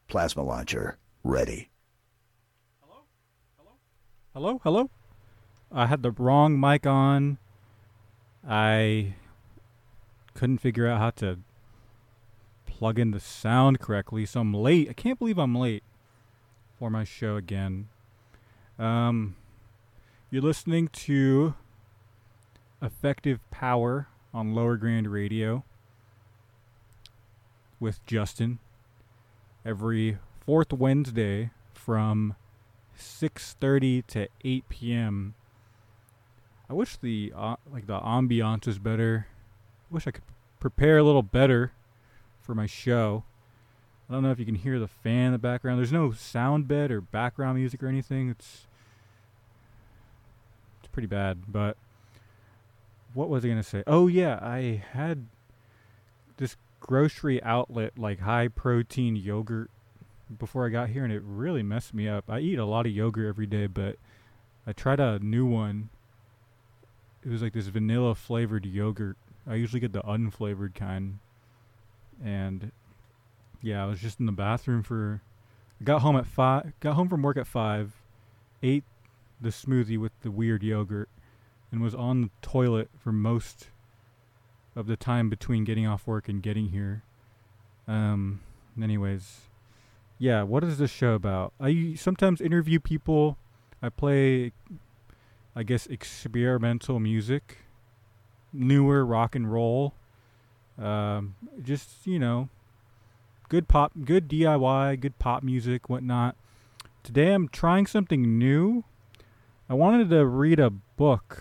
Plasma launcher ready. Hello, hello. I had the wrong mic on. I couldn't figure out how to plug in the sound correctly, so I'm late. I can't believe I'm late for my show again. Um, you're listening to Effective Power on Lower Grand Radio with Justin every fourth Wednesday from 6:30 to 8 p.m. I wish the the ambiance was better. I wish I could prepare a little better for my show. I don't know if you can hear the fan in the background. There's no sound bed or background music or anything. It's pretty bad. But what was I gonna say? Oh yeah, I had this grocery outlet like high protein yogurt before I got here, and it really messed me up. I eat a lot of yogurt every day, but I tried a new one. It was like this vanilla flavored yogurt. I usually get the unflavored kind. And yeah, I was just in the bathroom for got home at 5, got home from work at 5, ate the smoothie with the weird yogurt, and was on the toilet for most of the time between getting off work and getting here. Anyways, yeah, what is this show about? I sometimes interview people. I play, I guess, experimental music, newer rock and roll. Just, good pop, good DIY, good pop music, whatnot. Today I'm trying something new. I wanted to read a book.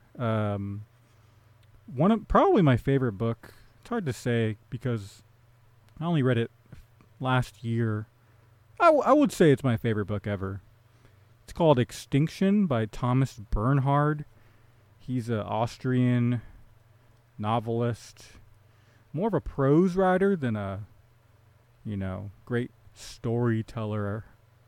Probably my favorite book. It's hard to say because I only read it last year. I would say it's my favorite book ever. It's called Extinction by Thomas Bernhard. He's an Austrian novelist, more of a prose writer than a, great storyteller.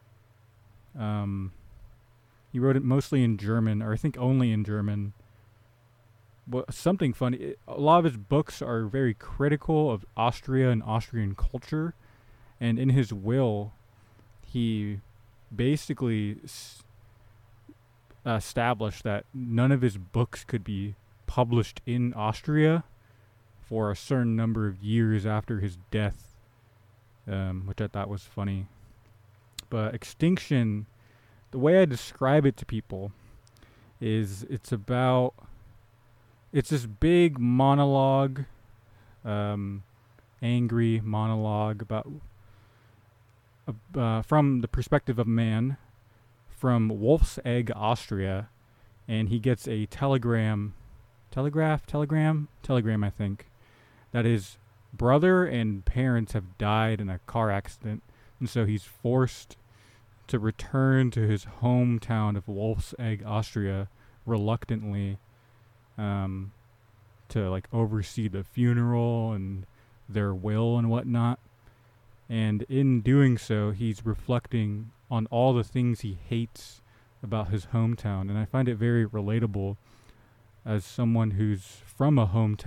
He wrote it mostly in German, or I think only in German. But something funny, a lot of his books are very critical of Austria and Austrian culture, and in his will, he basically established that none of his books could be published in Austria for a certain number of years after his death, which I thought was funny. But Extinction, the way I describe it to people is it's this big monologue, angry monologue about from the perspective of man from Wolf's Egg, Austria, and he gets a telegram, I think, that his brother and parents have died in a car accident, and so he's forced to return to his hometown of Wolf's Egg, Austria, reluctantly, to like oversee the funeral and their will and whatnot. And in doing so, he's reflecting on all the things he hates about his hometown. And I find it very relatable as someone who's from a hometown